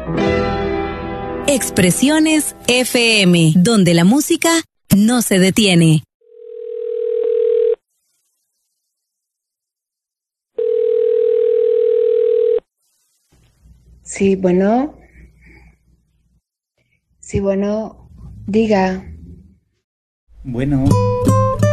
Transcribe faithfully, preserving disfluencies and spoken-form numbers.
Expresiones F M, donde la música no se detiene. Sí, bueno. Sí, bueno, diga. Bueno.